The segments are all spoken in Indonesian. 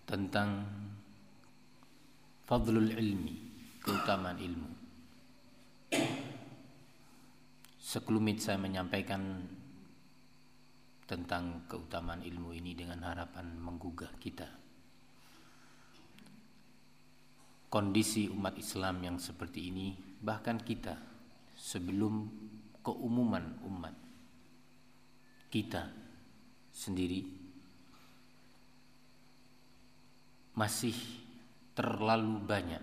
tentang fadlul ilmi, keutamaan ilmu. Sekelumit saya menyampaikan tentang keutamaan ilmu ini dengan harapan menggugah kita. Kondisi umat Islam yang seperti ini, bahkan kita sebelum keumuman umat, kita sendiri masih terlalu banyak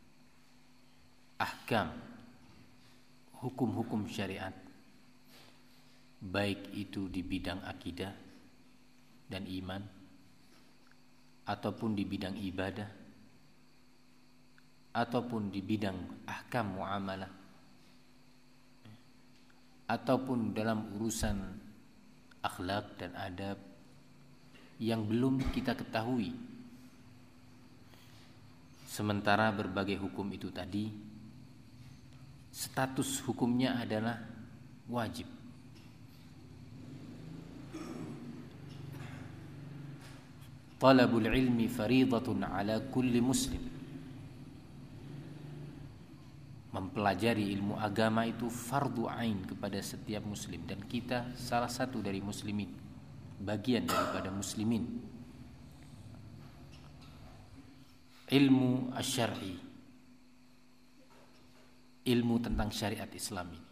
ahkam, hukum-hukum syariat, baik itu di bidang akidah dan iman ataupun di bidang ibadah ataupun di bidang ahkam muamalah ataupun dalam urusan akhlak dan adab yang belum kita ketahui. Sementara berbagai hukum itu tadi status hukumnya adalah wajib. Talabul ilmi faridatun ala kulli muslim. Mempelajari ilmu agama itu fardu ain kepada setiap muslim, dan kita salah satu dari muslimin, bagian daripada muslimin. Ilmu asy-syar'i, ilmu tentang syariat Islam ini.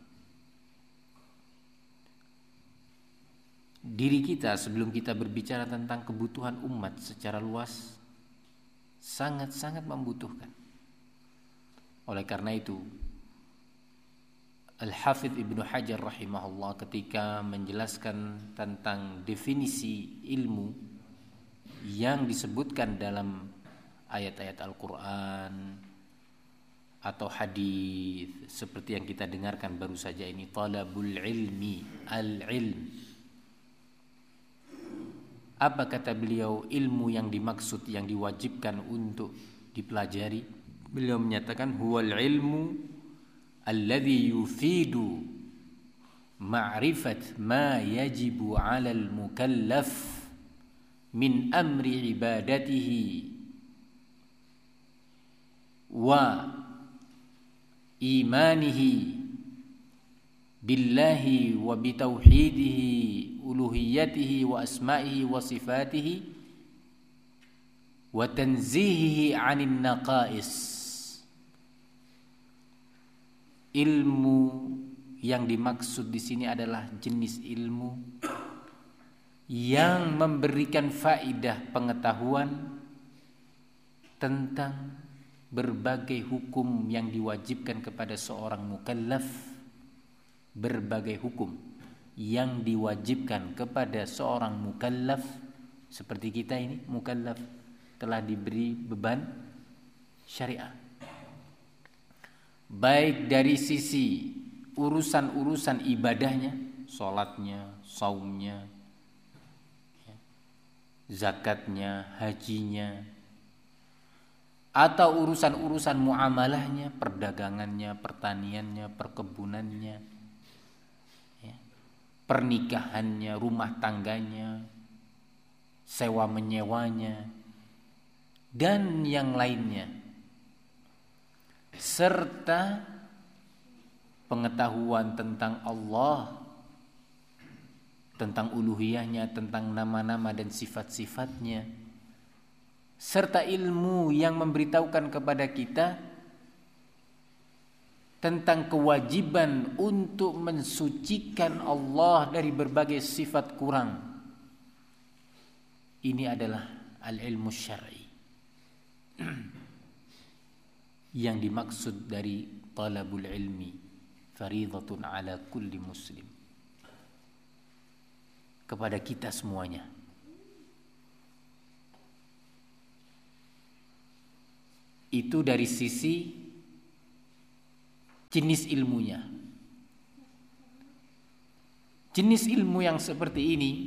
Diri kita sebelum kita berbicara tentang kebutuhan umat secara luas sangat-sangat membutuhkan. Oleh karena itu, Al-Hafidz Ibnu Hajar rahimahullah ketika menjelaskan tentang definisi ilmu yang disebutkan dalam ayat-ayat Al-Quran atau hadis seperti yang kita dengarkan baru saja ini, talabul ilmi, al-ilm. Apa kata beliau ilmu yang dimaksud, yang diwajibkan untuk dipelajari? Beliau menyatakan huwal ilmu alladhi yufidu ma'rifat ma yajibu 'alal mukallaf min amri ibadatihi wa imanihi billahi wa bitauhidihi uluhiyatihi wa asma'ihi wa sifatihi wa tanzihihi 'anil naqais. Ilmu yang dimaksud di sini adalah jenis ilmu yang memberikan faidah pengetahuan tentang berbagai hukum yang diwajibkan kepada seorang mukallaf, berbagai hukum yang diwajibkan kepada seorang mukallaf seperti kita ini, mukallaf telah diberi beban syariah, baik dari sisi urusan-urusan ibadahnya, sholatnya, saumnya, zakatnya, hajinya, atau urusan-urusan muamalahnya, perdagangannya, pertaniannya, perkebunannya, pernikahannya, rumah tangganya, sewa menyewanya, dan yang lainnya, serta pengetahuan tentang Allah, tentang uluhiyahnya, tentang nama-nama dan sifat-sifatnya, serta ilmu yang memberitahukan kepada kita tentang kewajiban untuk mensucikan Allah dari berbagai sifat kurang. Ini adalah al-ilmu syar'i yang dimaksud dari talabul ilmi faridatun ala kulli muslim, kepada kita semuanya. Itu dari sisi jenis ilmunya. Jenis ilmu yang seperti ini,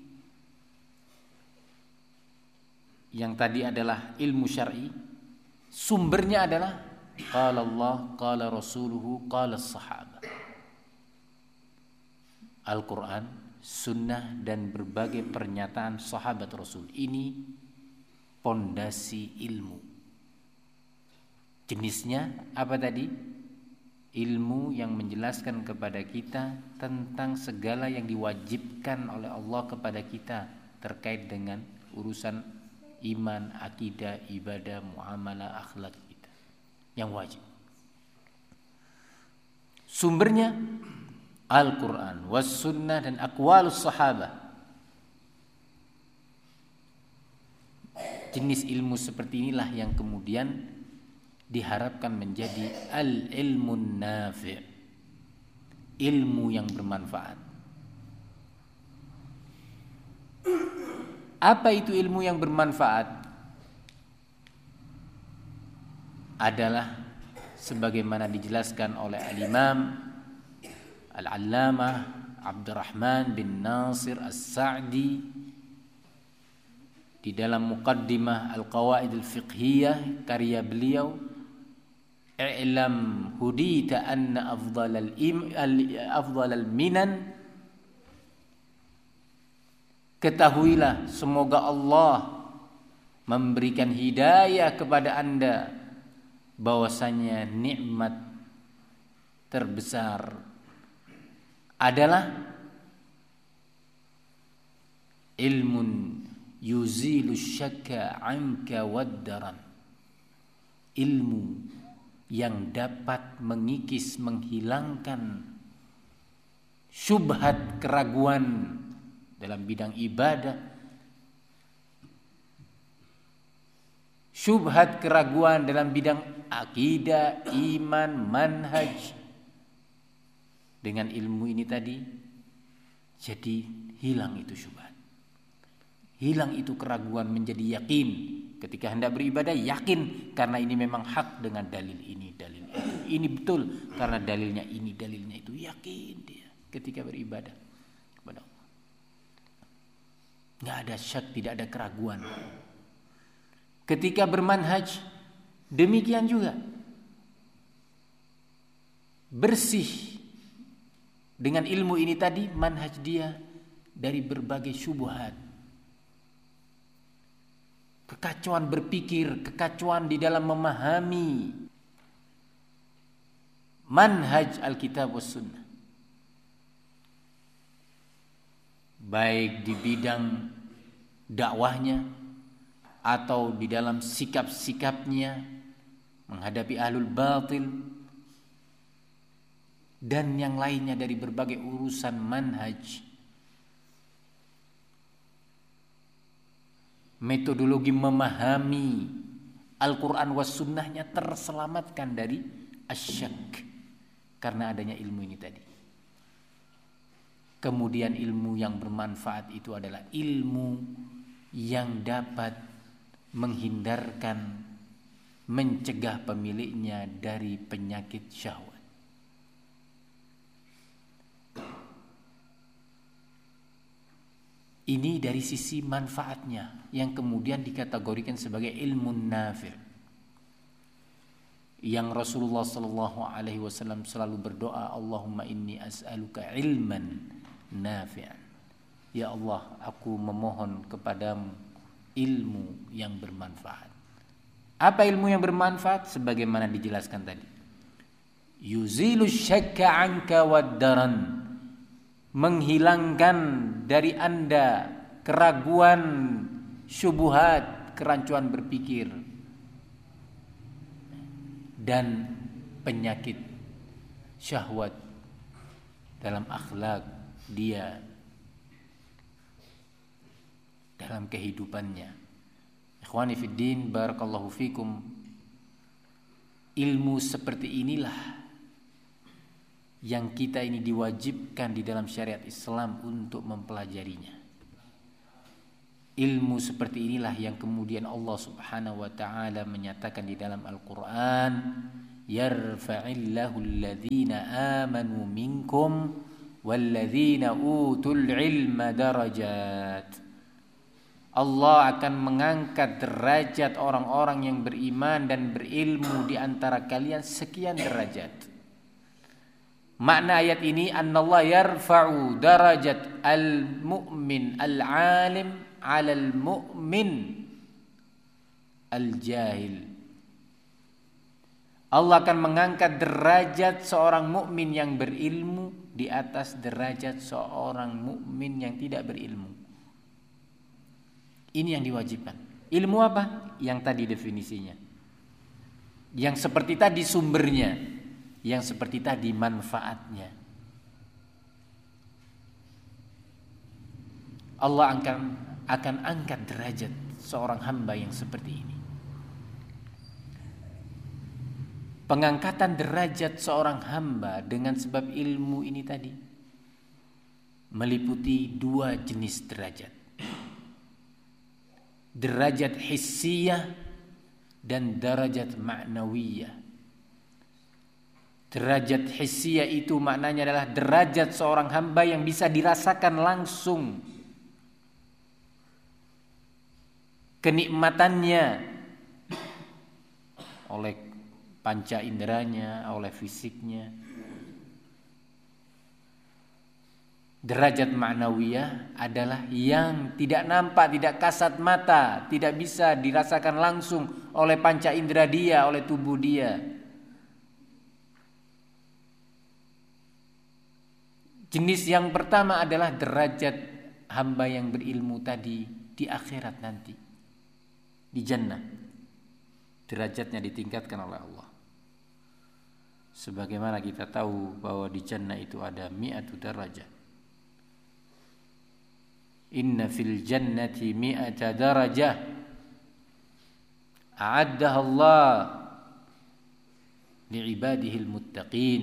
yang tadi adalah ilmu syar'i, sumbernya adalah qala Allah, qala rasuluhu, qala sahabat. Al-Quran, sunnah, dan berbagai pernyataan sahabat Rasul. Ini pondasi ilmu. Jenisnya apa tadi? Ilmu yang menjelaskan kepada kita tentang segala yang diwajibkan oleh Allah kepada kita terkait dengan urusan iman, akidah, ibadah, muamalah, akhlak kita yang wajib. Sumbernya Al-Quran, was sunnah, dan aqwalus sahabah. Jenis ilmu seperti inilah yang kemudian diharapkan menjadi al-ilmun nafi', ilmu yang bermanfaat. Apa itu ilmu yang bermanfaat? Adalah sebagaimana dijelaskan oleh al-Imam Al-Allamah Abdurrahman bin Nasir As-Sa'di di dalam muqaddimah Al-Qawaid Al-Fiqhiyah karya beliau, "I'lam hudita anna afdalal minan." Ketahuilah, semoga Allah memberikan hidayah kepada Anda, bahwasanya nikmat terbesar adalah ilmun yuzilu syakka anka waddaran, ilmu yang dapat mengikis, menghilangkan syubhat, keraguan dalam bidang ibadah, syubhat, keraguan dalam bidang akidah, iman, manhaj. Dengan ilmu ini tadi jadi hilang itu syubhat, hilang itu keraguan, menjadi yakin ketika hendak beribadah, yakin karena ini memang hak dengan dalil ini, dalil itu, ini betul karena dalilnya ini, dalilnya itu, yakin dia ketika beribadah kepada Allah. Nggak ada syak, tidak ada keraguan. Ketika bermanhaj demikian juga, bersih dengan ilmu ini tadi, manhaj dia dari berbagai syubhat, kekacauan berpikir, kekacauan di dalam memahami manhaj Alkitab was Sunnah, baik di bidang dakwahnya atau di dalam sikap-sikapnya menghadapi ahlul batil dan yang lainnya dari berbagai urusan manhaj. Metodologi memahami Al-Quran was sunnahnya terselamatkan dari asyak karena adanya ilmu ini tadi. Kemudian ilmu yang bermanfaat itu adalah ilmu yang dapat menghindarkan, mencegah pemiliknya dari penyakit syahwat. Ini dari sisi manfaatnya yang kemudian dikategorikan sebagai ilmu nafi', yang Rasulullah SAW selalu berdoa, Allahumma inni as'aluka ilman nafi'an. Ya Allah, aku memohon kepadamu ilmu yang bermanfaat. Apa ilmu yang bermanfaat? Sebagaimana dijelaskan tadi, yuzilu syakka anka waddaran, menghilangkan dari Anda keraguan, syubhat, kerancuan berpikir dan penyakit syahwat dalam akhlak dia, dalam kehidupannya. Ikhwani fid din, barakallahu fikum. Ilmu seperti inilah yang kita ini diwajibkan di dalam syariat Islam untuk mempelajarinya. Ilmu seperti inilah yang kemudian Allah Subhanahu wa taala menyatakan di dalam Al-Qur'an, yarfa'illahu alladhina amanu minkum walladzina utul ilma darajat. Allah akan mengangkat derajat orang-orang yang beriman dan berilmu di antara kalian sekian derajat. Makna ayat ini, annallah yarfa'u darajat al-mu'min al-alim 'alal mu'min al-jahil. Allah akan mengangkat derajat seorang mukmin yang berilmu di atas derajat seorang mukmin yang tidak berilmu. Ini yang diwajibkan. Ilmu apa? Yang tadi definisinya. Yang seperti tadi sumbernya, yang seperti tadi manfaatnya. Allah akan angkat derajat seorang hamba yang seperti ini. Pengangkatan derajat seorang hamba dengan sebab ilmu ini tadi meliputi dua jenis derajat. Derajat hissiyah dan derajat ma'nawiyah. Derajat hissiyah itu maknanya adalah derajat seorang hamba yang bisa dirasakan langsung kenikmatannya oleh panca inderanya, oleh fisiknya. Derajat ma'nawiyah adalah yang tidak nampak, tidak kasat mata, tidak bisa dirasakan langsung oleh panca indera dia, oleh tubuh dia. Jenis yang pertama adalah derajat hamba yang berilmu tadi di akhirat nanti, di jannah. Derajatnya ditingkatkan oleh Allah. Sebagaimana kita tahu bahwa di jannah itu ada 100 derajat. Inna fil jannati 100 darajah a'addaha Allah li'ibadihil muttaqin.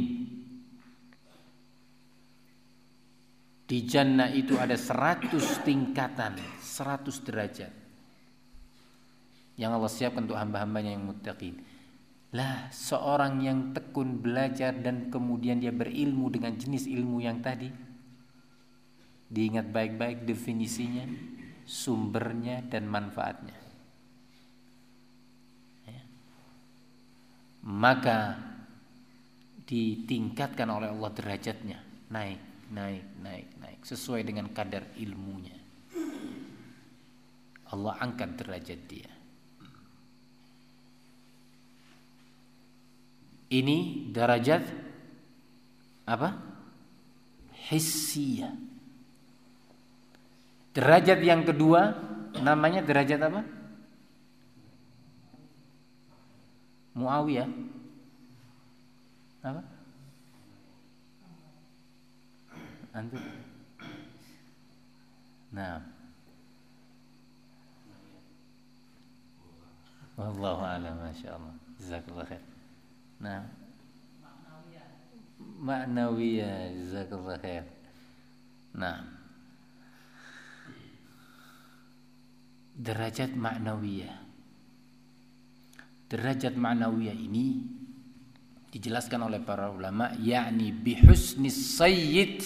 Di jannah itu ada 100 tingkatan, 100 derajat yang Allah siapkan untuk hamba-hambanya yang muttaqin. Lah, seorang yang tekun belajar dan kemudian dia berilmu dengan jenis ilmu yang tadi, diingat baik-baik definisinya, sumbernya dan manfaatnya, ya. Maka ditingkatkan oleh Allah derajatnya, naik sesuai dengan kadar ilmunya. Allah angkat derajat dia. Ini derajat apa? Hissiyah. Derajat yang kedua namanya derajat apa? Muawiyah. Apa? Antum? Nah. Wallahu a'lam, masyaallah. Jazakallahu khair. Nah, ma'nawiyah, jazakallahu khair. Nah, derajat ma'nawiyah. Derajat ma'nawiyah ini dijelaskan oleh para ulama, yakni bihusnis sayyid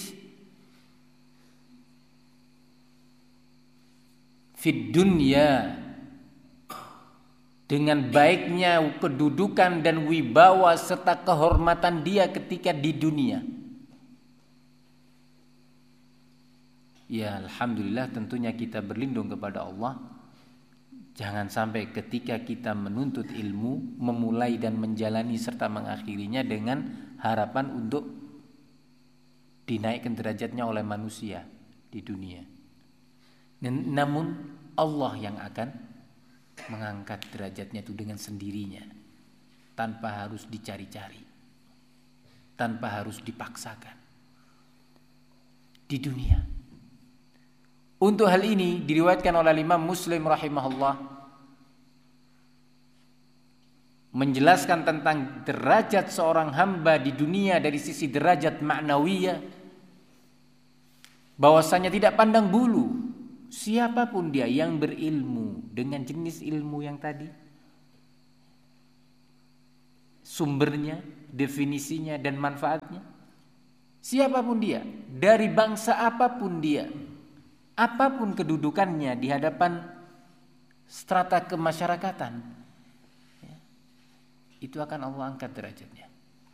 fid dunya, dengan baiknya kedudukan dan wibawa serta kehormatan dia ketika di dunia. Ya, alhamdulillah, tentunya kita berlindung kepada Allah. Jangan sampai ketika kita menuntut ilmu, memulai dan menjalani serta mengakhirinya dengan harapan untuk dinaikkan derajatnya oleh manusia di dunia. Namun Allah yang akan mengangkat derajatnya itu dengan sendirinya, tanpa harus dicari-cari, tanpa harus dipaksakan di dunia. Untuk hal ini diriwayatkan oleh Imam Muslim rahimahullah menjelaskan tentang derajat seorang hamba di dunia dari sisi derajat ma'nawiyah, bahwasanya tidak pandang bulu siapapun dia yang berilmu dengan jenis ilmu yang tadi, sumbernya, definisinya dan manfaatnya, siapapun dia, dari bangsa apapun dia, apapun kedudukannya di hadapan strata kemasyarakatan, ya, itu akan Allah angkat derajatnya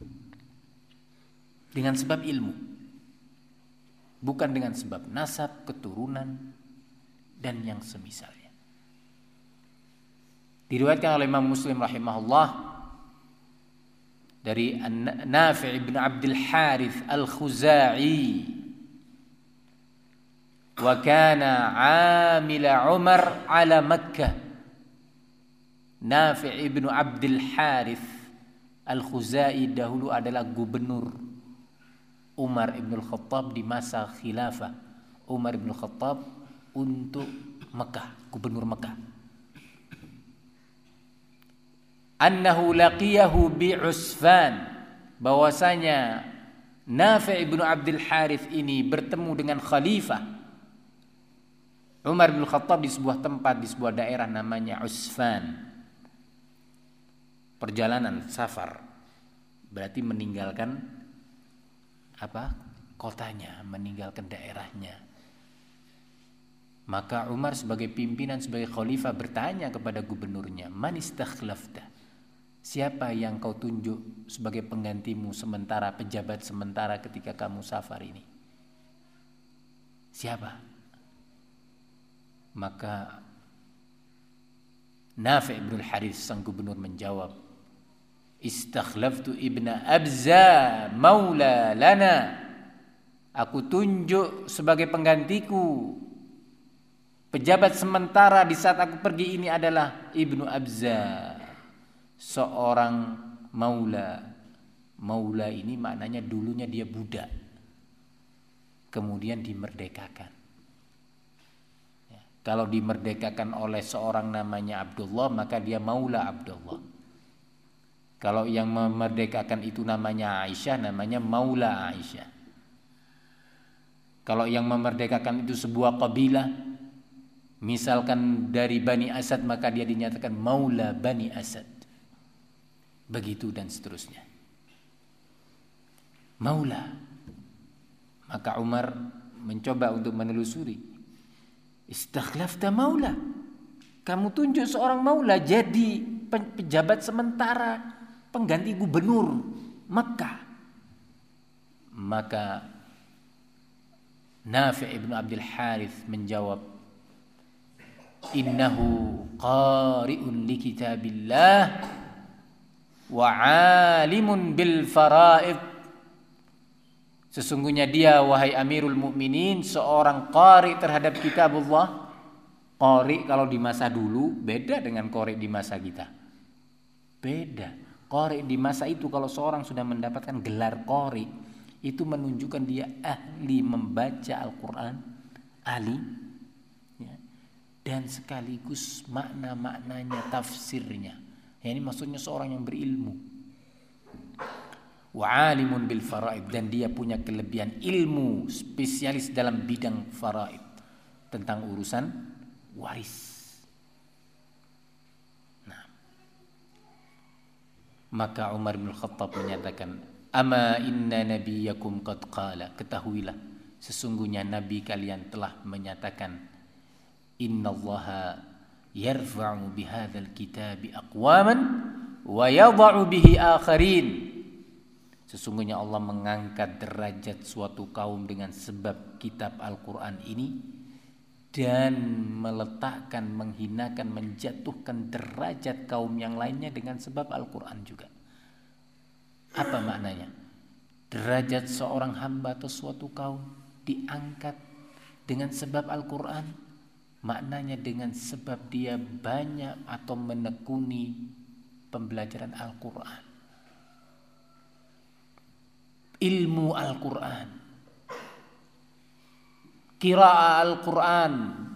dengan sebab ilmu, bukan dengan sebab nasab, keturunan dan yang semisalnya. Diriwayatkan oleh Imam Muslim rahimahullah dari Nafi' bin Abdul Harith Al-Khuzai, wa kana 'amila Umar ala Makkah. Nafi' bin Abdul Harith Al-Khuzai dahulu adalah gubernur Umar ibn Khattab di masa khilafah Umar ibn Khattab untuk Mekah, gubernur Mekah. Annahu laqiyahu bi'Usfan, bahwasanya Nafi' bin Abdul Harith ini bertemu dengan khalifah Umar bin Khattab di sebuah tempat, di sebuah daerah namanya Usfan. Perjalanan safar berarti meninggalkan kotanya, meninggalkan daerahnya. Maka Umar sebagai pimpinan, sebagai khalifah bertanya kepada gubernurnya, man istakhlafta, siapa yang kau tunjuk sebagai penggantimu sementara, pejabat sementara ketika kamu safar ini? Siapa? Maka Nafi' bin Harith sang gubernur menjawab, istakhlaftu ibna Abza maula lana, aku tunjuk sebagai penggantiku, pejabat sementara di saat aku pergi ini adalah Ibnu Abza, seorang maula. Maula ini maknanya dulunya dia budak, kemudian dimerdekakan. Kalau dimerdekakan oleh seorang namanya Abdullah, maka dia maula Abdullah. Kalau yang memerdekakan itu namanya Aisyah, namanya maula Aisyah. Kalau yang memerdekakan itu sebuah kabilah, misalkan dari Bani Asad, maka dia dinyatakan maula Bani Asad. Begitu dan seterusnya. Maula. Maka Umar mencoba untuk menelusuri. Istakhlafta maula. Kamu tunjuk seorang maula jadi pejabat sementara, pengganti gubernur Makkah. Maka Nafi' ibn Abdul Harith menjawab, innahu qari'un li kitabillah wa 'alimun bil fara'id. Sesungguhnya dia, wahai Amirul Mukminin, seorang qari terhadap kitabullah. Qari kalau di masa dulu beda dengan qari di masa kita. Beda. Qari di masa itu, kalau seorang sudah mendapatkan gelar qari, itu menunjukkan dia ahli membaca Al-Quran, ahli ya, dan sekaligus makna-maknanya, tafsirnya. Ya, ini maksudnya seorang yang berilmu. Wa alimun bil faraid, dan dia punya kelebihan ilmu, spesialis dalam bidang faraid, tentang urusan waris. Maka Umar bin Khattab menyatakan, ama inna nabiyakum qad qala, ketahuilah sesungguhnya nabi kalian telah menyatakan, innallaha yarfa'u bihadzal kitabi aqwaman wa yadh'u bihi akharin. Sesungguhnya Allah mengangkat derajat suatu kaum dengan sebab kitab Al-Quran ini, dan meletakkan, menghinakan, menjatuhkan derajat kaum yang lainnya dengan sebab Al-Quran juga. Apa maknanya? Derajat seorang hamba atau suatu kaum diangkat dengan sebab Al-Quran. Maknanya dengan sebab dia banyak atau menekuni pembelajaran Al-Quran, ilmu Al-Quran, qiraah Al-Quran,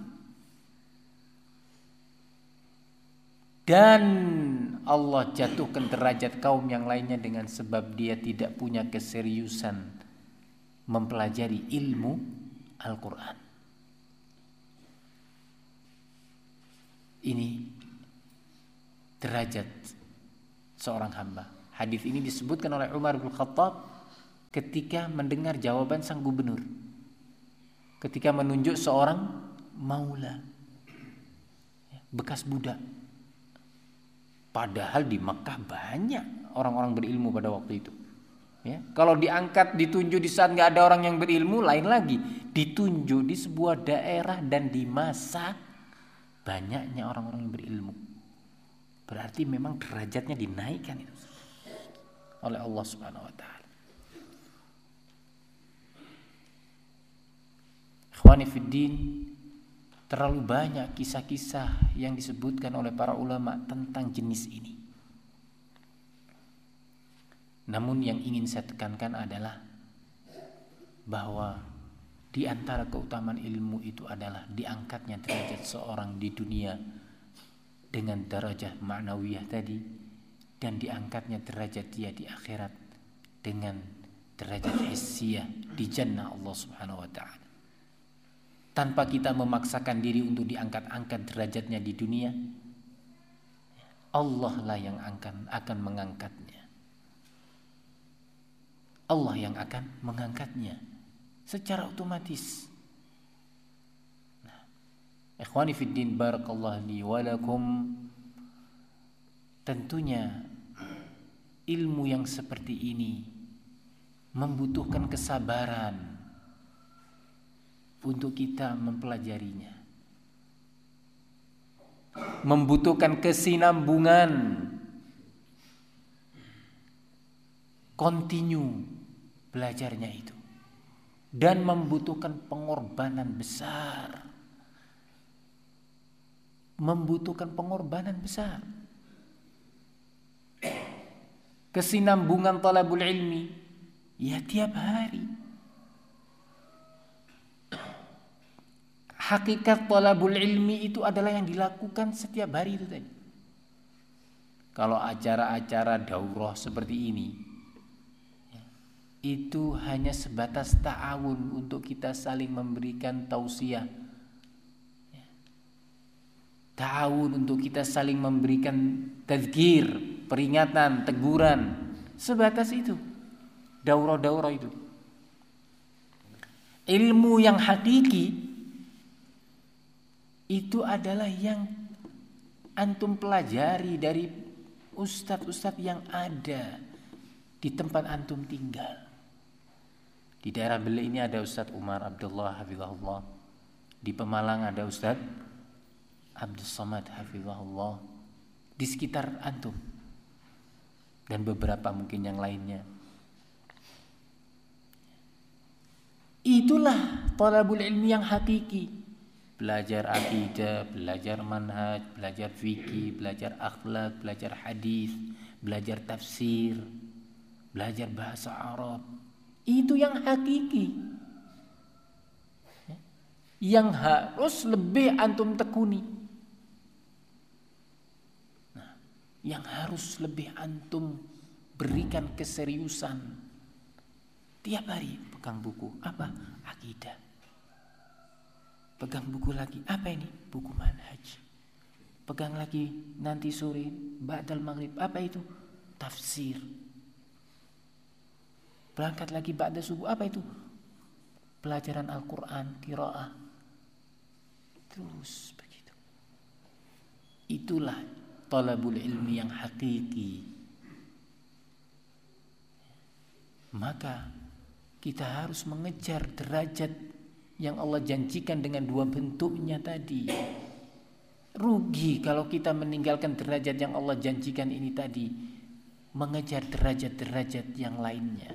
dan Allah jatuhkan derajat kaum yang lainnya dengan sebab dia tidak punya keseriusan mempelajari ilmu Al-Quran. Ini derajat seorang hamba. Hadis ini disebutkan oleh Umar bin Khattab ketika mendengar jawaban sang gubernur, ketika menunjuk seorang maula, bekas budak. Padahal di Makkah banyak orang-orang berilmu pada waktu itu. Ya, kalau diangkat, ditunjuk di saat nggak ada orang yang berilmu, lain lagi. Ditunjuk di sebuah daerah dan di masa banyaknya orang-orang yang berilmu. Berarti memang derajatnya dinaikkan itu oleh Allah Subhanahu wa taala. Ikhwani fiddin, terlalu banyak kisah-kisah yang disebutkan oleh para ulama tentang jenis ini. Namun yang ingin saya tekankan adalah bahwa di antara keutamaan ilmu itu adalah diangkatnya derajat seorang di dunia dengan derajat ma'nawiyah tadi, dan diangkatnya derajat dia di akhirat dengan derajat hissiyah di jannah Allah Subhanahu wa taala. Tanpa kita memaksakan diri untuk diangkat-angkat derajatnya di dunia, Allah lah yang akan mengangkatnya. Allah yang akan mengangkatnya secara otomatis. Nah, ikhwani fiddin, barakallahu li wa lakum. Tentunya ilmu yang seperti ini membutuhkan kesabaran untuk kita mempelajarinya, membutuhkan kesinambungan, continue belajarnya itu, dan membutuhkan pengorbanan besar, kesinambungan talabul ilmi ya tiap hari. Hakikat talabul ilmi itu adalah yang dilakukan setiap hari itu tadi. Kalau acara-acara daurah seperti ini, itu hanya sebatas ta'awun untuk kita saling memberikan tausiah, ta'awun untuk kita saling memberikan tadzkir, peringatan, teguran, sebatas itu daurah-daurah itu. Ilmu yang hakiki itu adalah yang antum pelajari dari ustadz-ustadz yang ada di tempat antum tinggal. Di daerah Bele ini ada Ustadz Umar Abdullah hafizahullah. Di Pemalang ada Ustadz Abdul Somad hafizahullah. Di sekitar antum dan beberapa mungkin yang lainnya. Itulah talabul ilmi yang hakiki. Belajar akidah, belajar manhaj, belajar fikih, belajar akhlak, belajar hadis, belajar tafsir, belajar bahasa Arab. Itu yang hakiki, yang harus lebih antum tekuni, yang harus lebih antum berikan keseriusan. Tiap hari pegang buku, apa? Akidah. Pegang buku lagi, apa ini? Buku manhaj. Pegang lagi nanti sore, ba'dal maghrib, apa itu? Tafsir. Berangkat lagi ba'da subuh, apa itu? Pelajaran Al-Quran, qiraah. Terus begitu. Itulah talabul ilmi yang hakiki. Maka kita harus mengejar derajat yang Allah janjikan dengan dua bentuknya tadi. Rugi kalau kita meninggalkan derajat yang Allah janjikan ini tadi, mengejar derajat-derajat yang lainnya.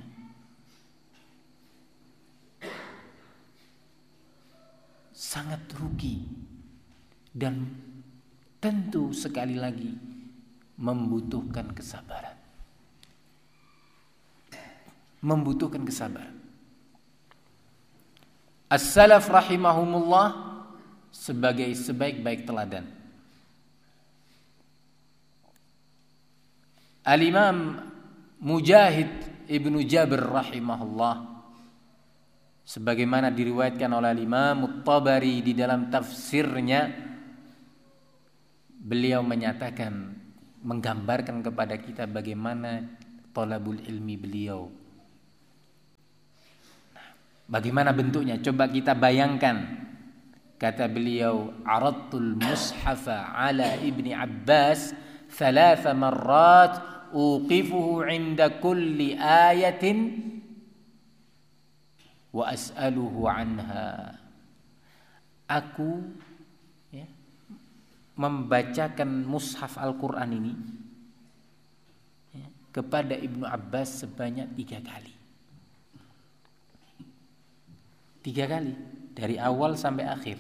Sangat rugi dan tentu sekali lagi membutuhkan kesabaran. Membutuhkan kesabaran. As-salaf rahimahumullah sebagai sebaik-baik teladan. Al-Imam Mujahid Ibnu Jabir rahimahullah, sebagaimana diriwayatkan oleh Imam At-Tabari di dalam tafsirnya, beliau menyatakan, menggambarkan kepada kita bagaimana thalabul ilmi beliau. Bagaimana bentuknya? Coba kita bayangkan. Kata beliau, aradtul mushafa ala Ibni Abbas 3 marrat uqifuhu 'inda kulli ayatin wa as'aluhu anha. Aku membacakan mushaf Al-Quran ini kepada Ibnu Abbas sebanyak 3 kali. 3 kali dari awal sampai akhir.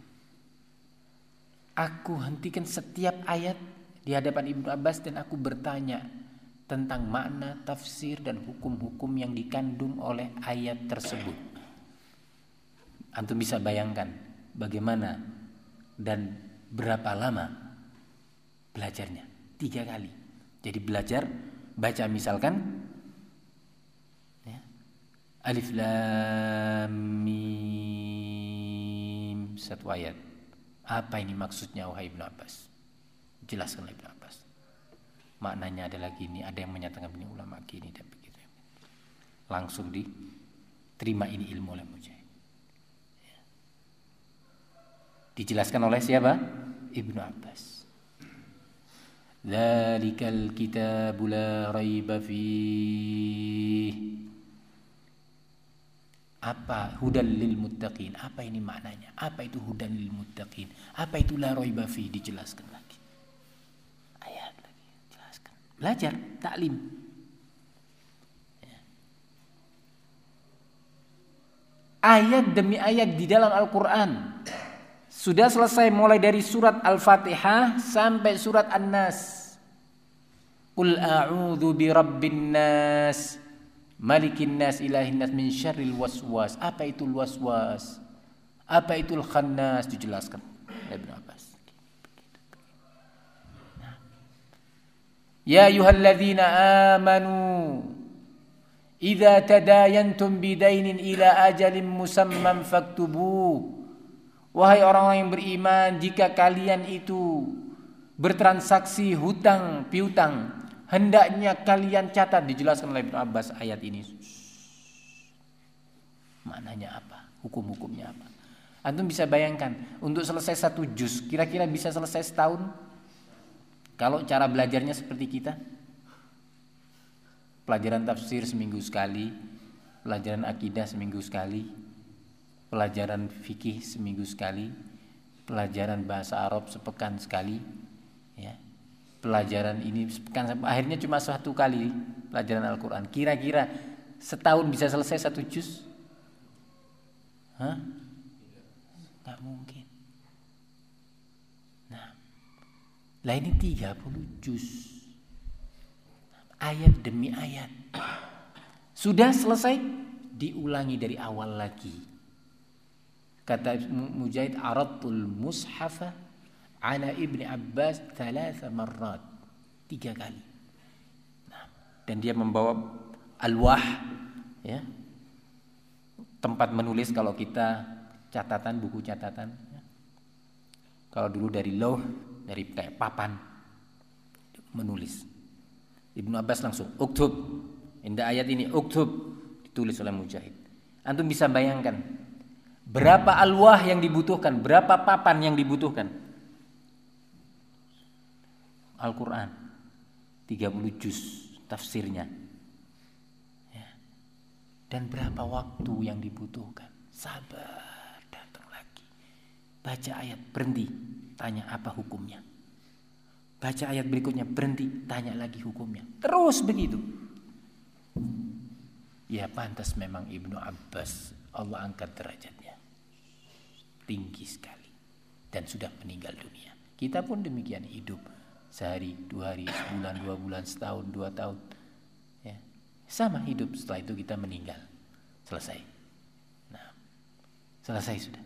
Aku hentikan setiap ayat di hadapan Ibnu Abbas dan aku bertanya tentang makna, tafsir dan hukum-hukum yang dikandung oleh ayat tersebut. Antum bisa bayangkan bagaimana dan berapa lama belajarnya? 3 kali. Jadi belajar baca misalkan ya, Alif Lam Mim, 1 ayat. Apa ini maksudnya wahai Ibnu Abbas? Jelaskan Ibnu Abbas. Maknanya adalah gini, ada yang menyatakan ini ulama gini dan begitu. Langsung diterima ini ilmu oleh Mujahid. Ya. Dijelaskan oleh siapa? Ibnu Abbas. Dzalikal kitabu la raiba fihi. Apa hudan lil muttaqin? Apa ini maknanya? Apa itu hudan lil muttaqin? Apa itu la raiba fihi? Dijelaskan lagi. Ayat lagi jelaskan. Belajar taklim. Ya. Ayat demi ayat di dalam Al-Qur'an. Sudah selesai mulai dari surat Al-Fatihah sampai surat An-Nas. Qul a'udzu birabbin nas, malikin nas, ilahin nas, min syarril waswas. Apa itu waswas? Apa itu al-khannas? Dijelaskan oleh Ibnu Abbas. Ya ayyuhalladzina amanu idza tadayantum bidainin ila ajalin musamman faktubuh. Wahai orang-orang yang beriman, jika kalian itu bertransaksi hutang piutang, hendaknya kalian catat. Dijelaskan oleh Ibnu Abbas ayat ini. Maknanya apa? Hukum-hukumnya apa? Antum bisa bayangkan, untuk selesai 1 juz, kira-kira bisa selesai setahun? Kalau cara belajarnya seperti kita, pelajaran tafsir seminggu sekali, pelajaran akidah seminggu sekali, pelajaran fikih seminggu sekali, pelajaran bahasa Arab sepekan sekali, ya. Pelajaran ini sepekan, akhirnya cuma 1 kali pelajaran Al-Quran. Kira-kira setahun bisa selesai 1 juz? Hah? Nggak mungkin. Nah, lah ini 30 juz, ayat demi ayat. Sudah selesai, diulangi dari awal lagi. Kata Mujahid, aradtul mushafa ala Ibni Abbas 3 marrat, 3 kali. Nah, dan dia membawa alwah, ya, tempat menulis. Kalau kita catatan, buku catatan, ya. Kalau dulu dari lauh, dari kayak papan menulis. Ibnu Abbas langsung uktub, indah ayat ini uktub, ditulis oleh Mujahid. Antum bisa bayangkan berapa alwah yang dibutuhkan, berapa papan yang dibutuhkan. Al-Quran 30 juz tafsirnya, ya. Dan berapa waktu yang dibutuhkan. Sabar, datang lagi. Baca ayat, berhenti, tanya apa hukumnya. Baca ayat berikutnya, berhenti, tanya lagi hukumnya. Terus begitu. Ya pantas memang Ibnu Abbas, Allah angkat derajatnya tinggi sekali dan sudah meninggal dunia. Kita pun demikian, hidup sehari, 2 hari, sebulan, 2 bulan, setahun, 2 tahun, ya. Sama hidup, setelah itu kita meninggal. Selesai. Nah, selesai sudah.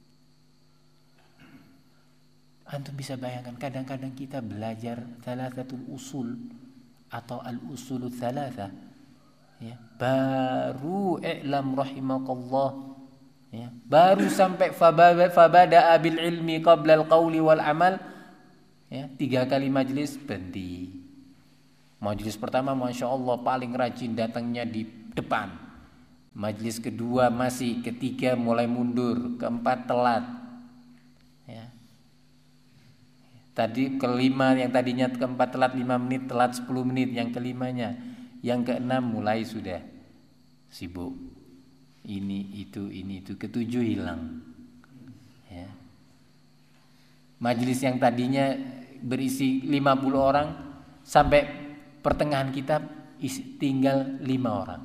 Antum bisa bayangkan, kadang-kadang kita belajar thalathatul usul atau al-usulul thalatha, ya, baru i'lam rahimakallah, ya, baru sampai fabada'a bil ilmi qabla al-qawli wal amal, ya, 3 kali majlis berhenti. Majlis pertama Masya Allah paling rajin datangnya di depan, majlis kedua masih, ketiga mulai mundur, keempat telat, ya. Tadi kelima, yang tadinya keempat telat 5 menit, telat 10 menit, yang kelimanya, yang keenam mulai sudah sibuk. Ini itu, ke-7 hilang. Ya. Majelis yang tadinya berisi 50 orang sampai pertengahan kitab tinggal 5 orang.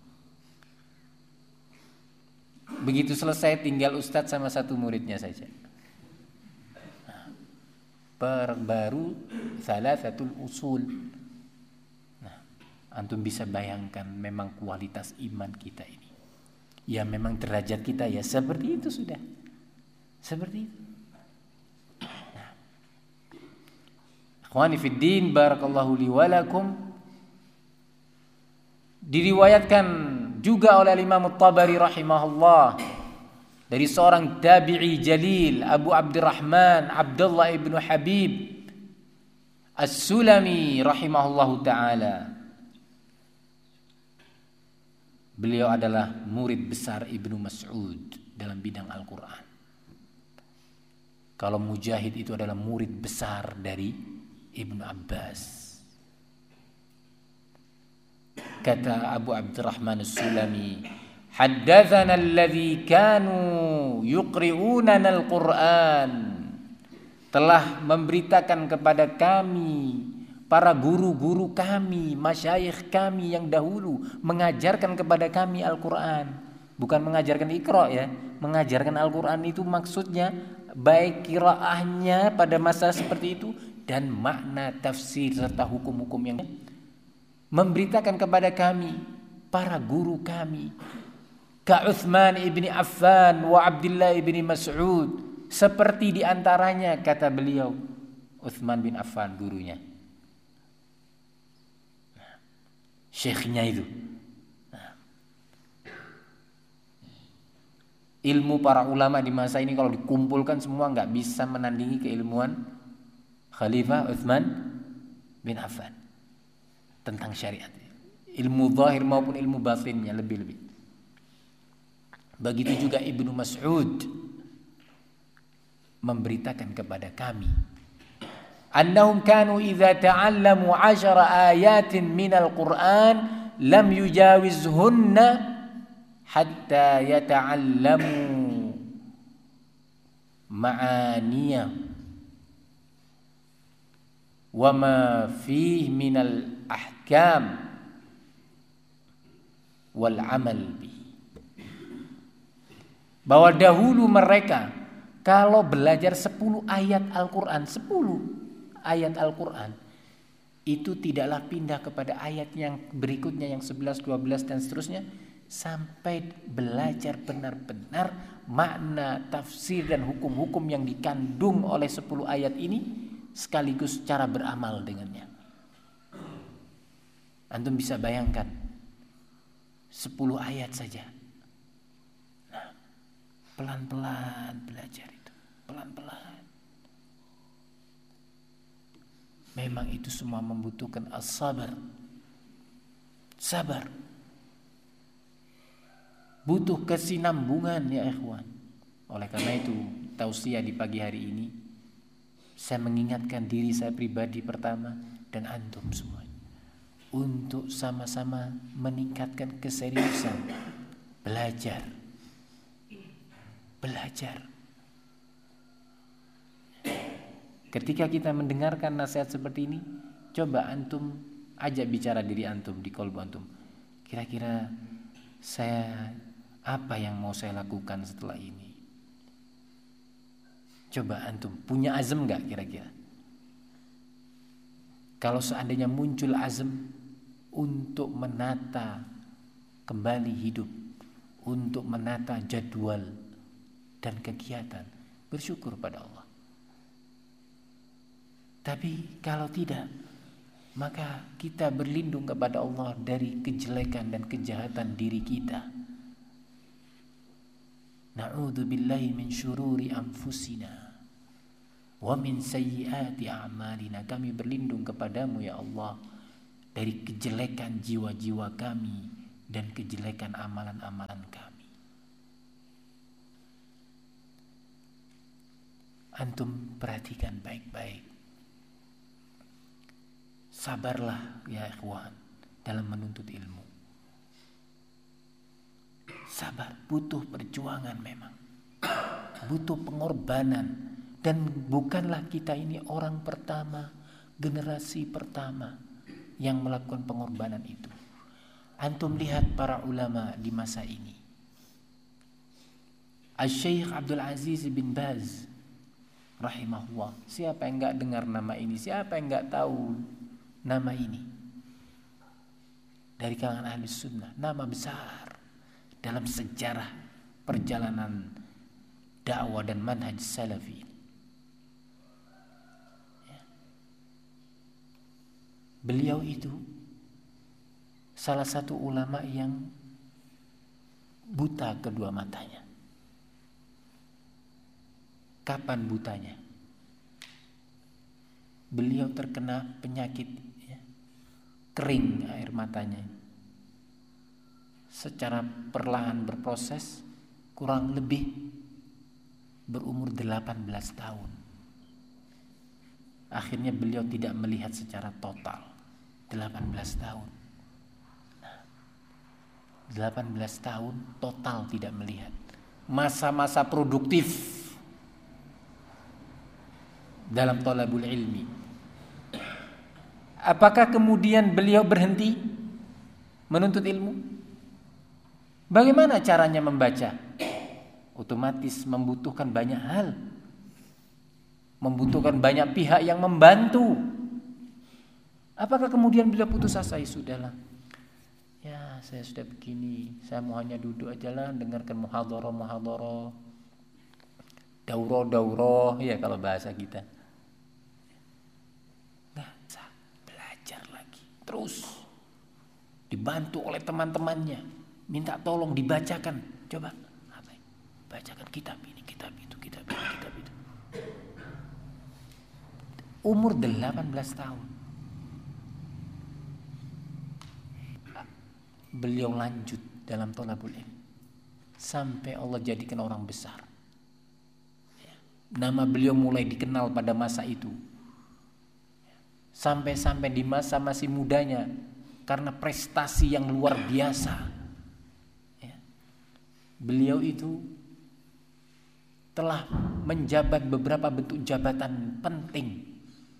Begitu selesai tinggal ustadz sama 1 muridnya saja. Baru salasatul usul. Nah, antum bisa bayangkan memang kualitas iman kita ini. Ya memang derajat kita ya seperti itu sudah. Seperti itu. Nah. Akhwani fid din, barakallahu li wa lakum. Diriwayatkan juga oleh Imam At-Tabari rahimahullah dari seorang tabi'i jalil, Abu Abdurrahman Abdullah ibnu Habib As-Sulami rahimahullahu ta'ala. Beliau adalah murid besar Ibnu Mas'ud dalam bidang Al-Quran. Kalau Mujahid itu adalah murid besar dari Ibnu Abbas. Kata Abu Abdurrahman As-Sulami, haddatsana alladhi kanu yuqri'unana al-Qur'an. Telah memberitakan kepada kami para guru-guru kami, masyayikh kami yang dahulu mengajarkan kepada kami Al-Qur'an. Bukan mengajarkan Iqra ya. Mengajarkan Al-Qur'an itu maksudnya baik qiraahnya pada masa seperti itu dan makna tafsir serta hukum-hukum yang memberitakan kepada kami para guru kami ka Utsman ibni Affan wa Abdullah ibni Mas'ud, seperti diantaranya kata beliau Utsman bin Affan gurunya, syekhnya itu. Ilmu para ulama di masa ini kalau dikumpulkan semua nggak bisa menandingi keilmuan Khalifah Utsman bin Affan tentang syariat, ilmu zahir maupun ilmu batinnya lebih-lebih. Begitu juga Ibnu Mas'ud memberitakan kepada kami, annahum kanu idza ta'allamu 10 ayatin minal Qur'an lam yujawizhunna hatta yata'allamu ma'aniya wa ma fihi minal ahkam wal amal bi. Bahwa dahulu mereka kalau belajar 10 ayat Al-Quran, 10 ayat Al-Quran, itu tidaklah pindah kepada ayat yang berikutnya yang 11, 12 dan seterusnya sampai belajar benar-benar makna, tafsir dan hukum-hukum yang dikandung oleh 10 ayat ini sekaligus cara beramal dengannya. Antum bisa bayangkan 10 ayat saja. Nah, pelan-pelan belajar itu, pelan-pelan. Memang itu semua membutuhkan as-sabar. Sabar. Butuh kesinambungan ya ikhwan. Oleh karena itu, tausiah di pagi hari ini saya mengingatkan diri saya pribadi pertama dan antum semua untuk sama-sama meningkatkan keseriusan belajar. Ketika kita mendengarkan nasihat seperti ini, coba antum ajak bicara diri antum di qalbu antum. Kira-kira apa yang mau saya lakukan setelah ini? Coba antum punya azam enggak kira-kira? Kalau seandainya muncul azam untuk menata kembali hidup, untuk menata jadwal dan kegiatan, bersyukur pada Allah. Tapi kalau tidak, maka kita berlindung kepada Allah dari kejelekan dan kejahatan diri kita. Na'udzubillahi min syururi anfusina wa min sayyiati a'malina. Kami berlindung kepadamu ya Allah dari kejelekan jiwa-jiwa kami dan kejelekan amalan-amalan kami. Antum perhatikan baik-baik. Sabarlah ya ikhwan dalam menuntut ilmu. Sabar, butuh perjuangan memang. Butuh pengorbanan, Dan bukanlah kita ini orang pertama, generasi pertama yang melakukan pengorbanan itu. Antum lihat para ulama di masa ini. Asy-Syaikh Abdul Aziz bin Baz rahimahullah. Siapa yang enggak dengar nama ini? Siapa yang enggak tahu nama ini? Dari kalangan ahli sunnah, nama besar dalam sejarah perjalanan dakwah dan manhaj salafi. Beliau itu salah satu ulama yang buta kedua matanya. Kapan butanya? Beliau terkena penyakit ya, kering air matanya. Secara perlahan berproses, kurang lebih berumur 18 tahun. Akhirnya beliau tidak melihat secara total. 18 tahun. 18 tahun total tidak melihat. Masa-masa produktif dalam thalabul ilmi. Apakah kemudian beliau berhenti menuntut ilmu? Bagaimana caranya membaca? Otomatis membutuhkan banyak hal. Membutuhkan banyak pihak yang membantu. Apakah kemudian beliau putus asa? Ya sudahlah. Ya, saya sudah begini. Saya mau hanya duduk aja lah, dengarkan muhadharah, daurah, ya kalau bahasa kita. Nggak usah belajar lagi. Terus dibantu oleh teman-temannya, minta tolong dibacakan. Coba, bacakan kitab ini, kitab itu, kitab ini, kitab itu. Umur 18 tahun. Beliau lanjut dalam thalabul ilmi sampai Allah jadikan orang besar. Nama beliau mulai dikenal pada masa itu. Sampai-sampai di masa masih mudanya karena prestasi yang luar biasa. Beliau itu telah menjabat beberapa bentuk jabatan penting.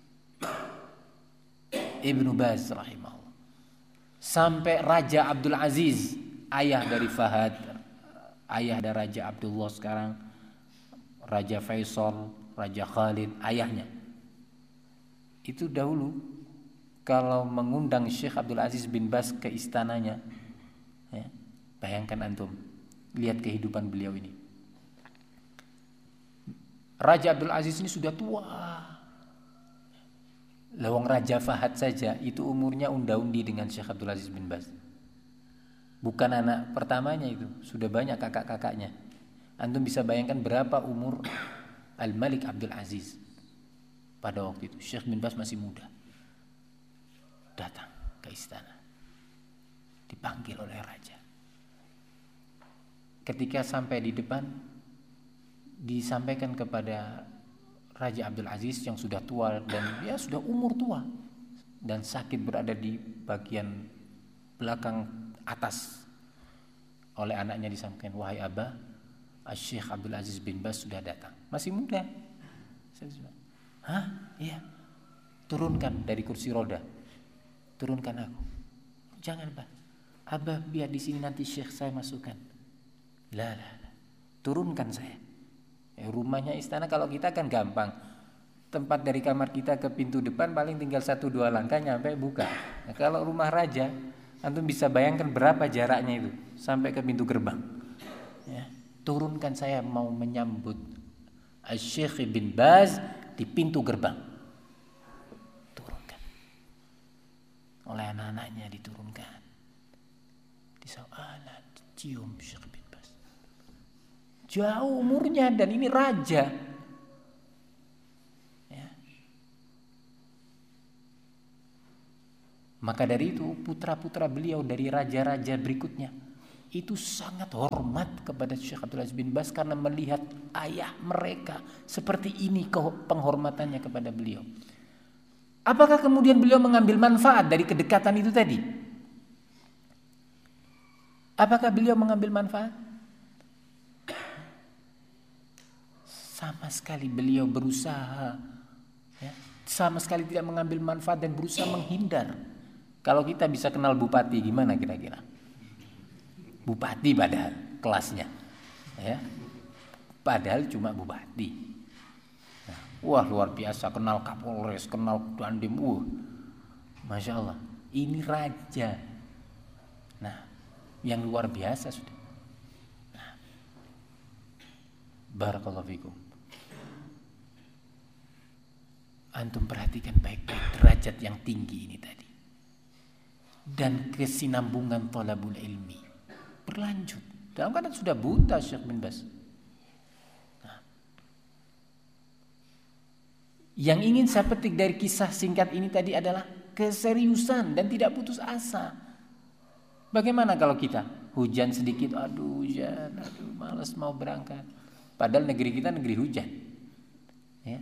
Ibnu Baz rahimahullah. Sampai Raja Abdul Aziz, ayah dari Fahad, ayah dari Raja Abdullah sekarang, Raja Faisal, Raja Khalid, ayahnya. Itu dahulu kalau mengundang Syekh Abdul Aziz bin Baz ke istananya, ya, bayangkan antum, lihat kehidupan beliau ini. Raja Abdul Aziz ini sudah tua. Lawang Raja Fahad saja itu umurnya unda-undi dengan Syekh Abdul Aziz bin Baz. Bukan anak pertamanya itu, sudah banyak kakak-kakaknya. Antum bisa bayangkan berapa umur Al-Malik Abdul Aziz pada waktu itu. Syekh bin Baz masih muda. Datang ke istana, dipanggil oleh raja. Ketika sampai di depan, disampaikan kepada Raja Abdul Aziz yang sudah tua dan dia sudah umur tua dan sakit berada di bagian belakang atas. Oleh anaknya disampaikan, wahai Abah, Syekh Abdul Aziz bin Baz sudah datang. Masih muda. Hah? Iya. Turunkan dari kursi roda. Turunkan aku. Jangan, Pak. Abah biar di sini nanti Syekh saya masukkan. Lah. Turunkan saya. Rumahnya istana kalau kita kan gampang. Tempat dari kamar kita ke pintu depan paling tinggal 1-2 langkah nyampe buka. Nah, kalau rumah raja, antum bisa bayangkan berapa jaraknya itu sampai ke pintu gerbang. Ya, turunkan saya mau menyambut Syekh bin Baz di pintu gerbang. Turunkan. Oleh anak-anaknya diturunkan. Disaulat, cium Syekh bin Baz. Jauh umurnya dan ini raja. Ya. Maka dari itu putra-putra beliau dari raja-raja berikutnya itu sangat hormat kepada Syekh Abdul Aziz bin Baz karena melihat ayah mereka seperti ini penghormatannya kepada beliau. Apakah kemudian beliau mengambil manfaat dari kedekatan itu tadi? Apakah beliau mengambil manfaat? sama sekali beliau berusaha, ya, sama sekali tidak mengambil manfaat dan berusaha menghindar. Kalau kita bisa kenal bupati gimana kira-kira? Bupati padahal kelasnya, ya, padahal cuma bupati. Nah, wah luar biasa, kenal Kapolres, kenal Dandim, Masya Allah, ini raja. Nah, yang luar biasa sudah. Nah, barakallahu fikum. Antum perhatikan baik-baik derajat yang tinggi ini tadi. Dan kesinambungan thalabul ilmi berlanjut. Dalam keadaan sudah buta Syekh bin Baz. Nah, yang ingin saya petik dari kisah singkat ini tadi adalah keseriusan dan tidak putus asa. Bagaimana kalau kita hujan sedikit, aduh malas mau berangkat. Padahal negeri kita negeri hujan. Ya.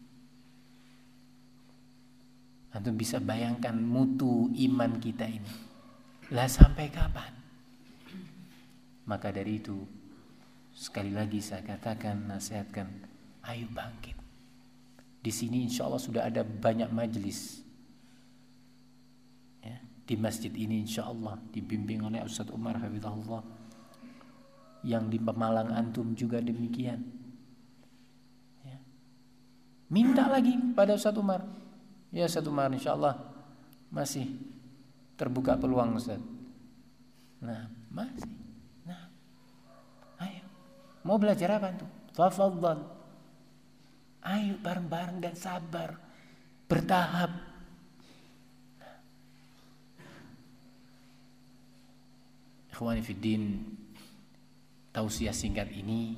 Antum bisa bayangkan mutu iman kita ini. Lah sampai kapan? Maka dari itu sekali lagi saya katakan, nasihatkan, ayo bangkit. Di sini insya Allah sudah ada banyak majelis. Ya, di masjid ini insya Allah dibimbing oleh Ustaz Umar Hafizahullah. Yang di Pemalang antum juga demikian. Ya. Minta lagi pada Ustaz Umar. Ya Ustaz Umar, insya Allah masih terbuka peluang Ustaz. Nah masih. Nah, ayo. Mau belajar apa tuh? Tafadhal. Ayo bareng-bareng dan sabar, bertahap. Ikhwani fiddin, tausiah singkat ini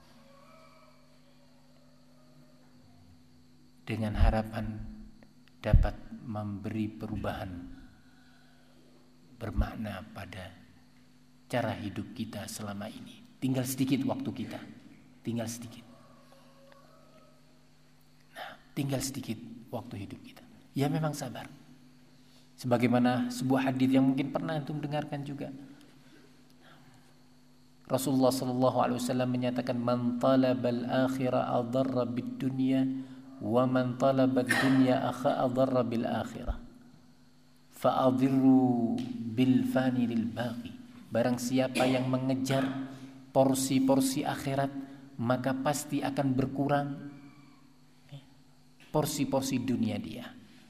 dengan harapan dapat memberi perubahan bermakna pada cara hidup kita selama ini. Tinggal sedikit waktu kita, tinggal sedikit. Nah, tinggal sedikit waktu hidup kita. Ya memang sabar. Sebagaimana sebuah hadis yang mungkin pernah antum dengarkan juga. Rasulullah SAW menyatakan, man talabal akhirah adarra bid dunya wa man talabad dunya akha adarra bil akhirah fa'adhirru bil fani lil baqi. Barang siapa yang mengejar porsi-porsi akhirat, maka pasti akan berkurang porsi-porsi dunia dia.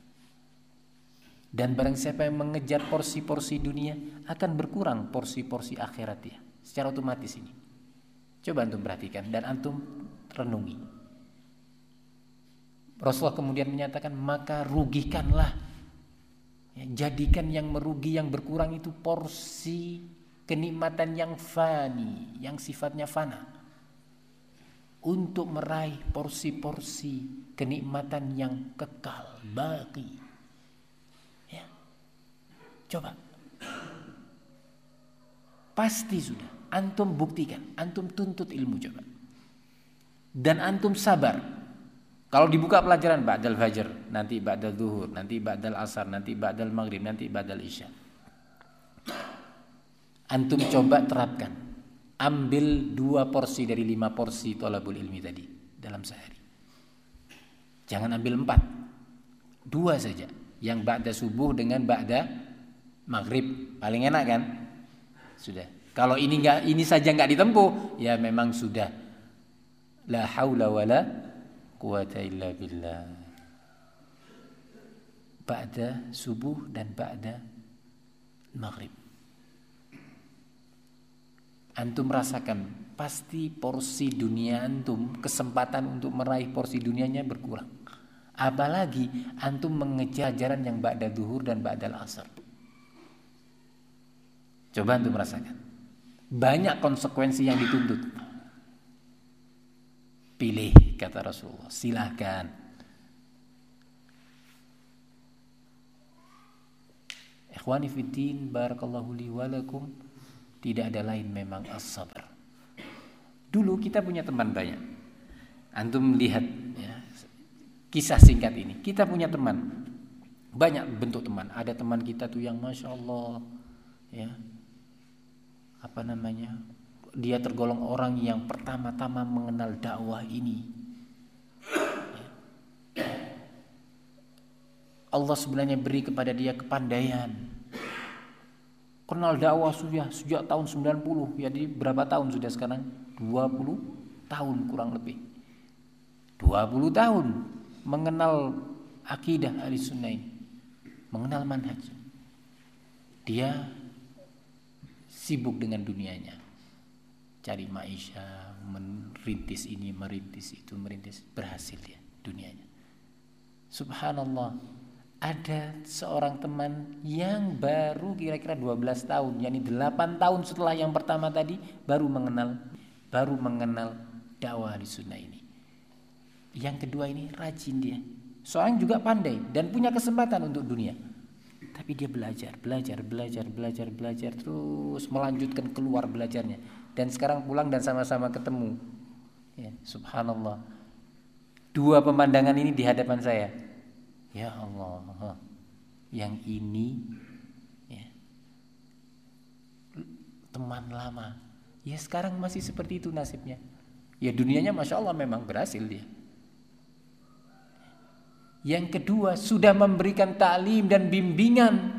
Dan barang siapa yang mengejar porsi-porsi dunia, akan berkurang porsi-porsi akhirat dia. Secara otomatis ini. Coba antum perhatikan dan antum renungi. Rasulullah kemudian menyatakan, maka rugikanlah, ya, jadikan yang merugi, yang berkurang itu porsi kenikmatan yang fani, yang sifatnya fana, untuk meraih porsi-porsi kenikmatan yang kekal, baqi. Ya. Coba, pasti sudah antum buktikan, antum tuntut ilmu coba, dan antum sabar. Kalau dibuka pelajaran ba'dal fajr, nanti ba'dal zuhur, nanti ba'dal asar, nanti ba'dal maghrib, nanti ba'dal isya. Antum coba terapkan. Ambil 2 porsi dari 5 porsi thalabul ilmi tadi dalam sehari. Jangan ambil 4. 2 saja. Yang ba'da subuh dengan ba'da maghrib. Paling enak kan? Sudah. Kalau ini saja enggak ditempuh, ya memang sudah la haula wala quwata illa billah. Ba'da subuh dan ba'da maghrib. Antum rasakan, pasti porsi dunia antum, kesempatan untuk meraih porsi dunianya berkurang. Apalagi antum mengejar ajaran yang ba'da zuhur dan ba'dal asar. Coba antum rasakan. Banyak konsekuensi yang dituntut. Pilih, kata Rasulullah, silahkan. Ikhwani fiddin, barakallahu li walakum. Tidak ada lain memang as-sabar. Dulu kita punya teman banyak. Antum lihat ya, kisah singkat ini. Kita punya teman, banyak bentuk teman. Ada teman kita tuh yang masya Allah, ya, dia tergolong orang yang pertama-tama mengenal dakwah ini. Allah sebenarnya beri kepada dia kepandaian. Kenal dakwah sudah sejak tahun 90. Jadi berapa tahun sudah sekarang? 20 tahun kurang lebih. 20 tahun mengenal akidah Ahlussunnah ini. Mengenal manhaj. Dia sibuk dengan dunianya. Cari maisha, merintis ini, merintis itu, merintis. Berhasil dia dunianya. Subhanallah. Ada seorang teman yang baru kira-kira 12 tahun, yakni 8 tahun setelah yang pertama tadi baru mengenal dakwah Ahlussunnah ini. Yang kedua ini rajin dia. Seorang juga pandai dan punya kesempatan untuk dunia. Tapi dia belajar terus melanjutkan keluar belajarnya. Dan sekarang pulang dan sama-sama ketemu. Ya, subhanallah. Dua pemandangan ini di hadapan saya. Ya Allah, yang ini ya, teman lama, ya sekarang masih seperti itu nasibnya. Ya dunianya masya Allah memang berhasil dia. Yang kedua sudah memberikan ta'lim dan bimbingan,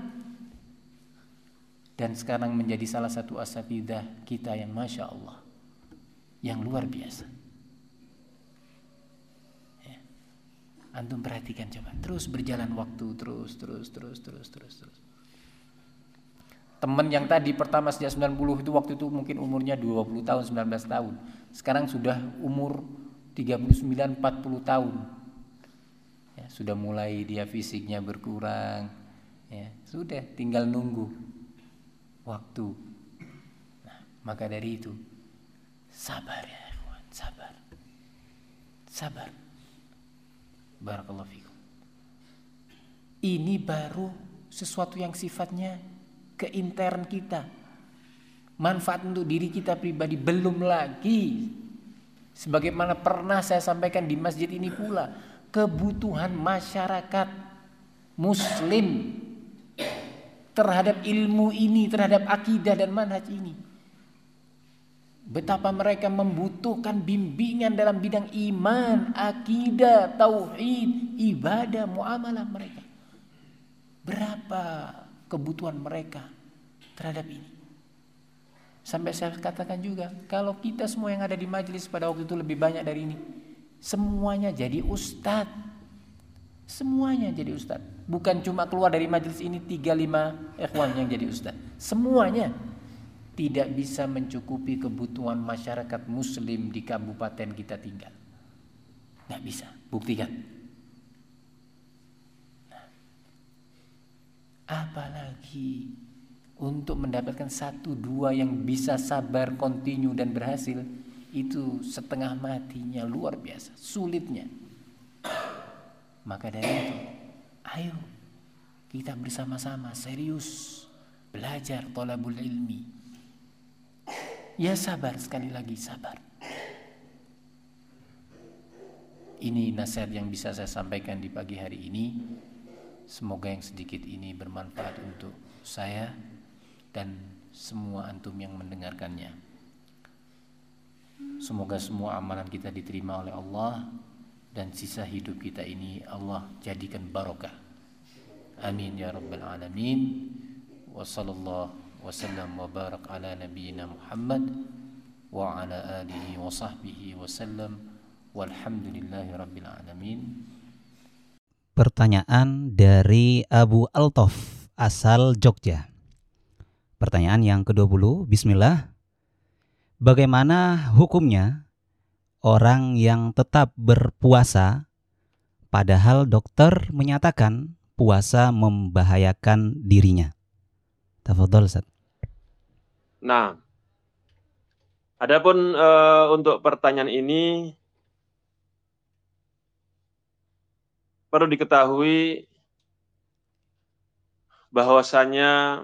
dan sekarang menjadi salah satu asatidzah kita yang masya Allah, yang luar biasa. Antum perhatikan coba, terus berjalan waktu, terus. Teman yang tadi pertama sejak 90 itu waktu itu mungkin umurnya 20 tahun, 19 tahun. Sekarang sudah umur 39, 40 tahun. Ya, sudah mulai dia fisiknya berkurang. Ya, sudah tinggal nunggu waktu. Nah, maka dari itu sabar ya ikhwan, sabar. Barakallahu fikum. Ini baru sesuatu yang sifatnya ke intern kita. Manfaat untuk diri kita pribadi, belum lagi sebagaimana pernah saya sampaikan di masjid ini pula, kebutuhan masyarakat muslim terhadap ilmu ini, terhadap akidah dan manhaj ini. Betapa mereka membutuhkan bimbingan dalam bidang iman, akidah, tauhid, ibadah, muamalah mereka. Berapa kebutuhan mereka terhadap ini? Sampai saya katakan juga, kalau kita semua yang ada di majelis pada waktu itu lebih banyak dari ini, semuanya jadi ustadz. Semuanya jadi ustadz. Bukan cuma keluar dari majelis ini 3-5 ikhwan yang jadi ustadz. Semuanya tidak bisa mencukupi kebutuhan masyarakat muslim di kabupaten kita tinggal. Nggak bisa, buktikan. Nah, apalagi untuk mendapatkan 1-2 yang bisa sabar, kontinu dan berhasil, itu setengah matinya, luar biasa, sulitnya. Maka dari itu, ayo kita bersama-sama serius belajar thalabul ilmi. Ya sabar, sekali lagi sabar. Ini nasihat yang bisa saya sampaikan di pagi hari ini. Semoga yang sedikit ini bermanfaat untuk saya dan semua antum yang mendengarkannya. Semoga semua amalan kita diterima oleh Allah dan sisa hidup kita ini Allah jadikan barokah. Amin ya rabbal alamin. Wa sallallahu wasallam wa barak ala nabiyyina Muhammad wa ala alihi wa sahbihi wasallam walhamdulillahi rabbil alamin. Pertanyaan dari Abu Altof asal Jogja. Pertanyaan yang ke-20, bismillah. Bagaimana hukumnya orang yang tetap berpuasa padahal dokter menyatakan puasa membahayakan dirinya? Tafadhol Ustaz. Nah, adapun untuk pertanyaan ini perlu diketahui bahwasanya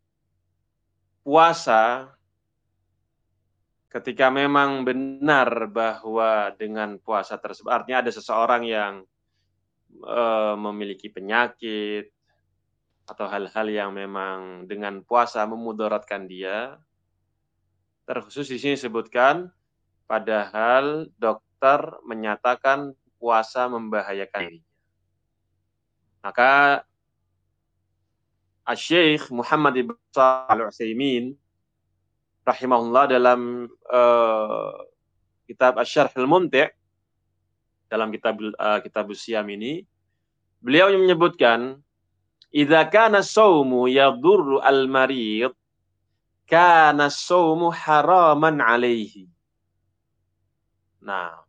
puasa ketika memang benar bahwa dengan puasa tersebut, artinya ada seseorang yang memiliki penyakit atau hal-hal yang memang dengan puasa memudaratkan dia, Terkhusus di sini disebutkan padahal dokter menyatakan puasa membahayakan dirinya. Maka Asy-Syaikh Muhammad ibn Shalih Al-Utsaimin rahimahullah dalam kitab Asy-Syarh Al-Mumti' dalam kitab Siyam ini, beliau menyebutkan idza kana as-saumu yadurru al-marid kana as-saumu haraman alaihi. Nah,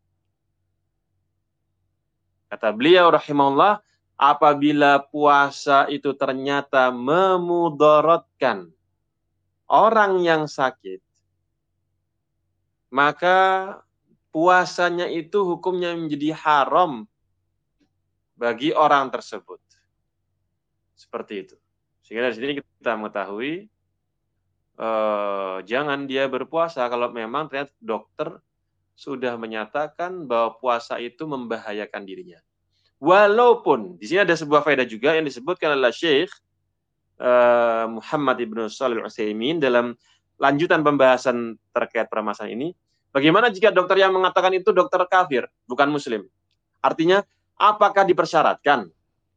kata beliau rahimahullah, apabila puasa itu ternyata memudaratkan orang yang sakit, maka puasanya itu hukumnya menjadi haram bagi orang tersebut. Seperti itu. Sehingga dari sini kita mengetahui jangan dia berpuasa kalau memang ternyata dokter sudah menyatakan bahwa puasa itu membahayakan dirinya. Walaupun di sini ada sebuah faedah juga yang disebutkan oleh Syekh Muhammad ibn Shalih Al-Utsaimin dalam lanjutan pembahasan terkait permasalahan ini. Bagaimana jika dokter yang mengatakan itu dokter kafir, bukan muslim? Artinya, apakah dipersyaratkan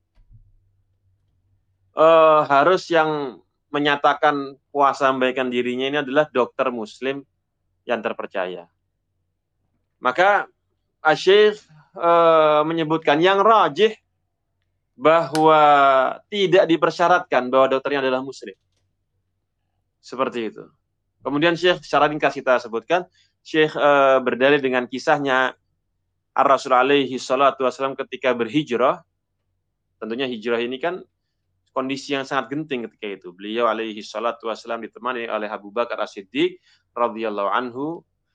harus yang menyatakan puasa membahayakan dirinya ini adalah dokter muslim yang terpercaya? Maka Asy-Syaikh menyebutkan yang rajih bahwa tidak dipersyaratkan bahwa dokternya adalah muslim. Seperti itu. Kemudian Syekh secara ringkas kita sebutkan, Syekh berdalil dengan kisahnya Ar-Rasul alaihi salatu wasallam ketika berhijrah. Tentunya hijrah ini kan kondisi yang sangat genting ketika itu. Beliau alaihi salatu wasallam ditemani oleh Abu Bakar As-Siddiq radhiyallahu anhu,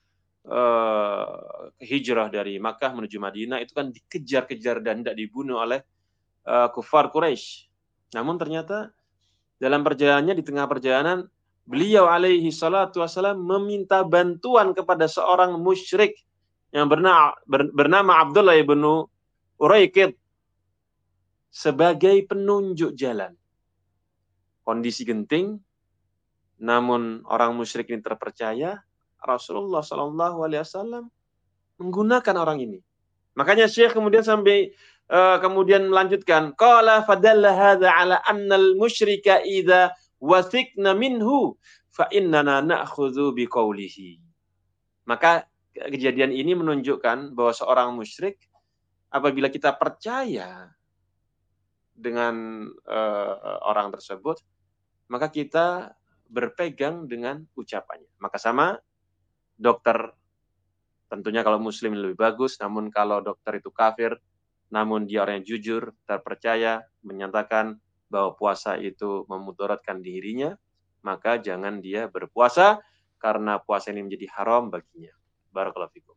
hijrah dari Makkah menuju Madinah itu kan dikejar-kejar dan tidak dibunuh oleh kufar Quraisy. Namun ternyata dalam perjalanannya, di tengah perjalanan, beliau alaihi salatu wasallam meminta bantuan kepada seorang musyrik yang bernama Abdullah ibn Uraiqid sebagai penunjuk jalan. Kondisi genting, namun orang musyrik ini terpercaya. Rasulullah SAW menggunakan orang ini. Makanya Syekh kemudian kemudian melanjutkan, qala fadalla hadza ala annal musyrika idza wathiqna minhu fa innana na'khudhu biqaulihi. Maka kejadian ini menunjukkan bahwa seorang musyrik apabila kita percaya dengan orang tersebut, maka kita berpegang dengan ucapannya. Maka sama dokter, tentunya kalau muslim lebih bagus, namun kalau dokter itu kafir, namun dia orang yang jujur, terpercaya, menyatakan bahwa puasa itu memudaratkan dirinya, maka jangan dia berpuasa karena puasa ini menjadi haram baginya. Barakallahu fikum.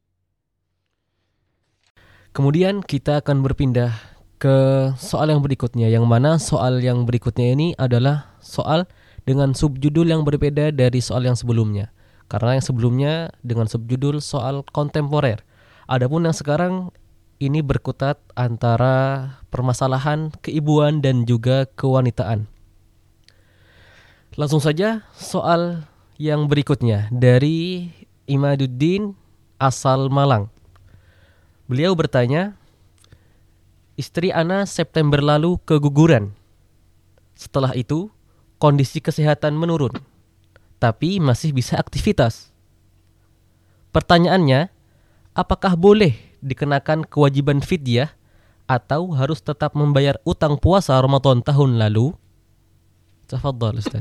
Kemudian kita akan berpindah ke soal yang berikutnya, yang mana soal yang berikutnya ini adalah soal dengan subjudul yang berbeda dari soal yang sebelumnya. Karena yang sebelumnya dengan subjudul soal kontemporer. Adapun yang sekarang ini berkutat antara permasalahan keibuan dan juga kewanitaan. Langsung saja soal yang berikutnya dari Imaduddin asal Malang. Beliau bertanya, istri Ana September lalu keguguran. Setelah itu kondisi kesehatan menurun, tapi masih bisa aktivitas. Pertanyaannya, apakah boleh dikenakan kewajiban fidyah atau harus tetap membayar utang puasa Ramadan tahun lalu? Tafadhal Ustaz.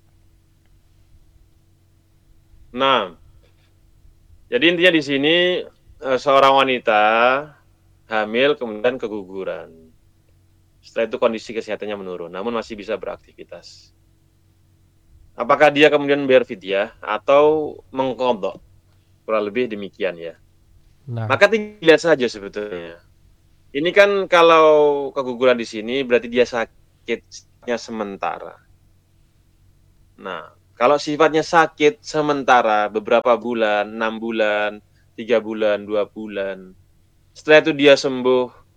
Nah, jadi intinya di sini seorang wanita hamil kemudian keguguran. Setelah itu kondisi kesehatannya menurun, namun masih bisa beraktivitas. Apakah dia kemudian membayar fidyah atau mengqadha? Kurang lebih demikian ya. Nah, Maka tinggal lihat saja sebetulnya. Ini kan kalau keguguran di sini berarti dia sakitnya sementara. Nah, kalau sifatnya sakit sementara beberapa bulan, 6 bulan, 3 bulan, 2 bulan. Setelah itu dia sembuh,